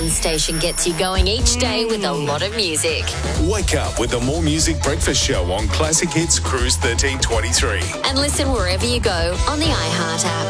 One station gets you going each day with a lot of music. Wake up with the More Music Breakfast Show on Classic Hits Cruise 1323. And listen wherever you go on the iHeart app.